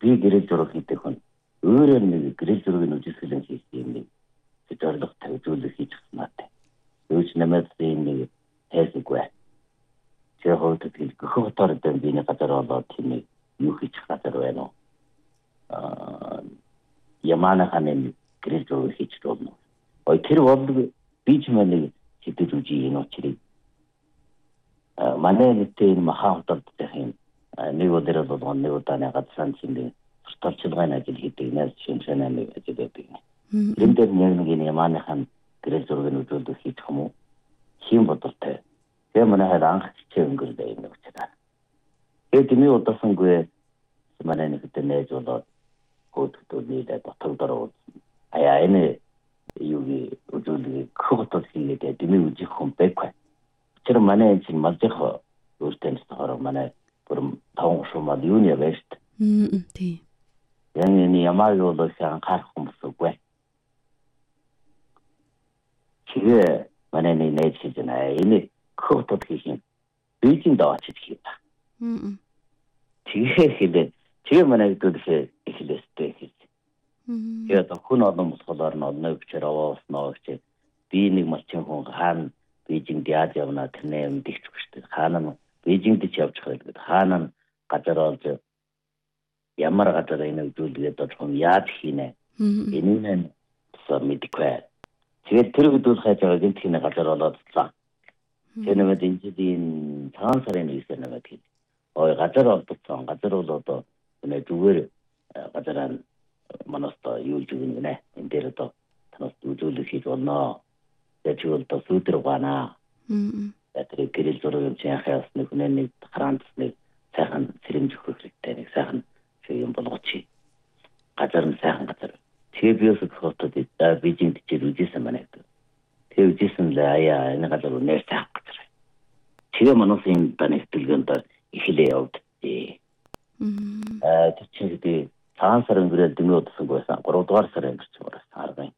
би гэрэл зураг хийдэг хүн өөрөө нэг гэрэл зургийг үжиглэн хийх юм нэг зорилго тавьжуулах хийж байна. Юуч нэмээд нэг хайсгүй. Тэр хойд тэгэл гөхөөр дэм биний газар болоод тийм юу хийж газар байна уу? Ямана ханын гэрэл зураг хийж болно. Тэр бол би ч мань хэдэж үжи энэ очрыг манай нэгтэй маха хотод тийм нэг өдөр болгоно нэг удаа газрын чинь сурталчилгааны ажил хийдэг нас шинжлэх ухааны ажил хийдэг. Энэ дээр нэг яманы хан гэрэл зургийг үзүүлдэг хийх юм уу? Хин бодолтой. Тэгээ манай хайр анх чиг өнгөрдөө юм учраас. Тэгээд дими удасангүй манай нэгтэй нээж болоод хөдөлгөөний дотор аяа энэ юуги үзүүлгийг хөгтөл хийгээд дими үжих хүн байхгүй. Тэр манай энэ малдах өөртөө болохоор манай бүр таван шумад юу нэ байж та. Тий. Яг энэ ямаг болоод анхаарах хүмүүс үгүй. Тэгээ манай нэг хийж байна. Энэ хөгтөл хийх юм. Бийжинд очиж хийх. Тэгээ манай гэдээ эхлэстэй хийж. Тэгээд хүн олон болохоор нь олон өвчөр авааснаа гэж би нэг малчин хүн хаана Бээжинд яаж явна тэрнээ мэдчих шүү дээ. Хаана Бээжинд ч явж байгаа гэдэг. Хаана газар олж ямар газар энэ үзүүлгээд очих яаж хийнэ. Энэ нь мэдгүй. Тэгээд тэр хөдөл хайж байгаа гэнт хийнэ газар олоод цаа. Тэр нэмээд энэ цагаан сарын 9-ээр нэмээд хий. Газар олдсон. Газар бол одоо энэ зүгээр газараа манаста юу зүйл гэнэ. Энэ дээр одоо танаас үзүүлэх хийж болно. Тэгвэл то сүдэр гана. Тэр гэрэл зургийн яхаас нэг нэг хараандсны сайхан сэрэмж өгөх хэрэгтэй нэг сайхан юм болгочих. Газар нь сайхан газар. Тэгээ биос хотод Бээжинд ч үзсэн байна гэдэг. Тэгээ үзсэн л аяа энэ газар үнээр сайхан газар. Тэгээ мануусын танигтэлгэнд эхлээ явд. Тэр чинь цагаан сарын өнгөрөөд дэмий удсан байсан. 3 дугаар сарын өнгөрч байгаа.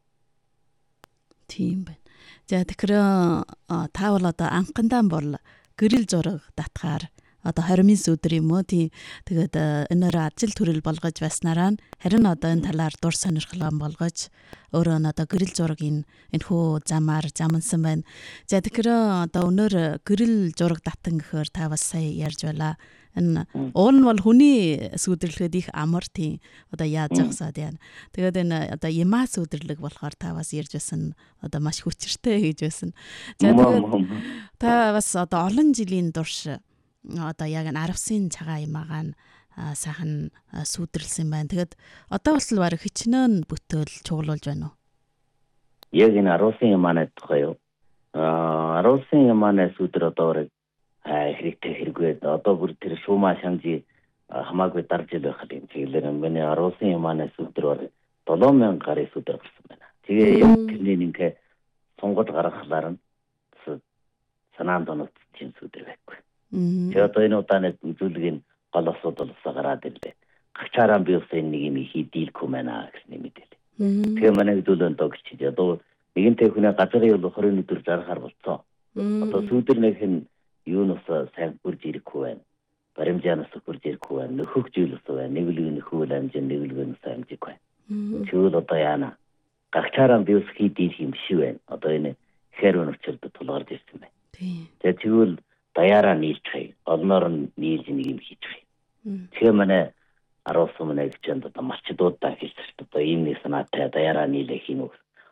Тийм байна. За тэгэхээр та бол одоо анхандаа бол гэрэл зураг татгаар одоо 20 өдөр юм уу тийм тэгээд энээр ажил төрөл болгож байснараа харин одоо энэ талаар дур сонирхлоо болгож өөрөө нь одоо гэрэл зургийн энэхүү замаар замансан байна. За тэгэхээр одоо өнөр гэрэл зураг татан гэхээр та бас сая ярьж байлаа. Энэ уул нь бол хүний сүдэрлэхэд их амар тийм одоо яаж зогсоод байна. Тэгээд энэ одоо ямаа сүдэрлэг болохоор та бас ярьж байсан одоо маш хүчтэй гэж байсан. За тэгээд та бас одоо олон жилийн турш одоо яг энэ 10-сын цагаан ямаагаа сайхан сүдэрлсэн байна. Тэгээд одоо бас л бараг хичнээн бүтээл чуулуулж байна уу? Яг энэ 10-сын ямаанад тохио. 10-сын ямаанаас сүдэр одоо бараг хэрэгтэй хэрэггүй. Одоо бүр тэр шуумаа шамжи хамаагүй дарж ил байх юм. Тэгэлэр миний 10-сын ямаанаас сүдэр бараг 7000 гарын сүдэр гарсан байна. Тэгээ яг тэрний ингээ сонгож гаргахлаар нь санаанд оногдсон тийм сүдэр байхгүй. Тэгээ одоо энэ удаанад үзүүлгийн гол асуудал гараад ирлээ. Гагчаараа би ус энэ нэг юм хийдийлэхгүй байна гэсэн мэдээлэл. Тэгээ манай хөдөлгөөнд өгч одоо нэгэнтэй хүний газрын бол 20 өдөр зарахаар болцсон. Одоо сүдэр нэг нь юунаас сайн бүрж ирэхгүй байна. Баримжаанаас бүрж ирэхгүй байна. Нөхөх жилээс байна. Нэглэг нөхөл амжин нэглэгнээс амжихгүй байна. Тэгвэл одоо яана. Гагчаараа би ус хийдийлэх юм шиг байна. Одоо энэ хэрэг өчөрд тулгарч ирсэн байна. Тэгвэл даяараа нийлж хай. Олноор нь нийлж нэг юм хийж хай. Тэгээ манай 10 сумын агчанд одоо марчдуудаа хэлсэн. Одоо ийм нэг санаатай даяараа нийлэх хийнэ.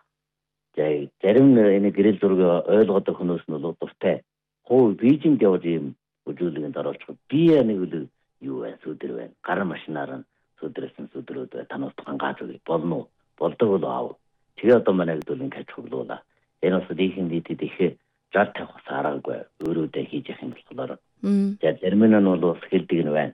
Зарим энэ гэрэл зургийг ойлгодог хүмүүс нь бол дуртай. Бээжинд явж ийм үзүүлэгт оруулах. Би нэг үл юу вэ? Сүдэр байна. Гар машинаар нь сүдэрсэн сүдрүүд танаас гангааж үгүй. Болно уу? Болдог бол аав. Тэгээ одоо манай хөдөлгөөний кач хөглөөла. Энэ бас дийхэн дийтэд их зар тавих сараагүй. Өөрөөдөө хийж явах юм болохоор. Зарим нь бол хэлдэг нь байна.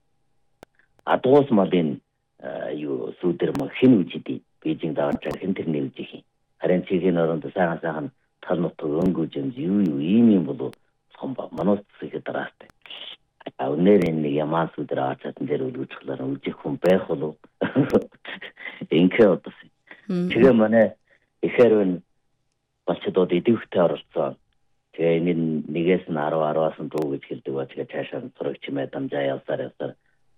Адуус малын юу сүдэр мөн хэн үжиди. Бээжинд аваад хэн тэрний үжих юм. Харин цэгийн оронд сайхан тал нутаг өнгөж юм ийм болов хомба манус их дараастай. Өнөр энэ ямаа сүдэр аачаатан дээр үлгүүчлээр үжих хүн байх болов. Инкээ одоо. Тэгээ манай ихэрэн болчдод идэвхтэй оролцсон. Тэгээ энэ нэгээс нь 10-10-аас нь дуу гэж хэлдэг ба тэгээ цаашаа зурагч мэ дамжаа явсаар